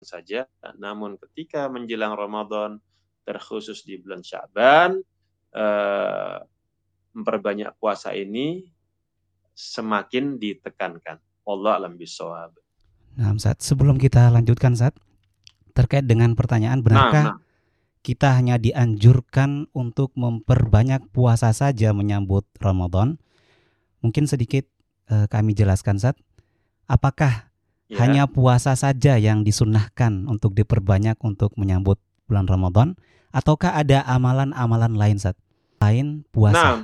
saja. Namun ketika menjelang Ramadan, terkhusus di bulan Sya'ban, memperbanyak puasa ini semakin ditekankan. Wallahu a'lam bishawab. Nah, Ustaz, sebelum kita lanjutkan, Ustaz, terkait dengan pertanyaan, benarkah Nah, kita hanya dianjurkan untuk memperbanyak puasa saja menyambut Ramadan? Mungkin sedikit kami jelaskan, Ustaz. Apakah ya. hanya puasa saja yang disunnahkan untuk diperbanyak untuk menyambut bulan Ramadan? Ataukah ada amalan-amalan lain, Ustaz? Lain puasa. Nah,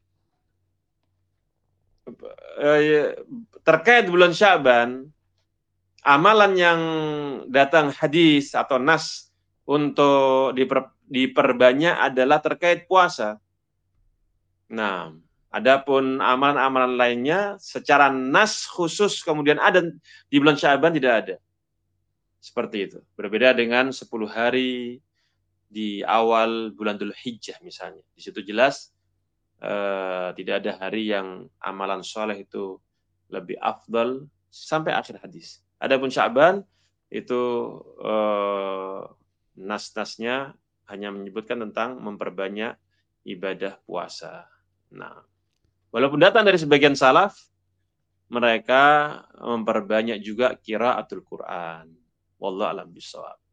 terkait bulan Sya'ban, amalan yang datang hadis atau nas untuk diperbanyak adalah terkait puasa. Nah, adapun amalan-amalan lainnya secara nas khusus kemudian ada di bulan Sya'ban tidak ada. Seperti itu. Berbeda dengan 10 hari di awal bulan Dzulhijjah misalnya. Di situ jelas tidak ada hari yang amalan soleh itu lebih afdal sampai akhir hadis. Adapun Sya'ban itu nas-nasnya hanya menyebutkan tentang memperbanyak ibadah puasa. Nah, walaupun datang dari sebagian salaf, mereka memperbanyak juga qiraatul Quran. Wallahu a'lam bishawab.